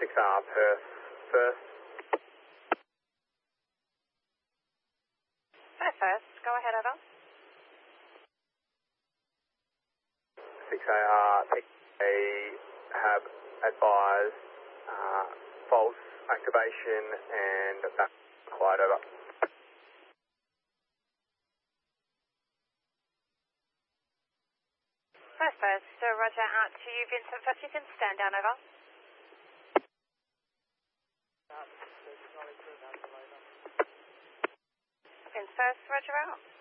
6R Perth first. First, go ahead, over. 6AR, they have advised false activation and back required, over. First, so roger, out to you, Vincent. First, you can stand down, over. First, roger, out.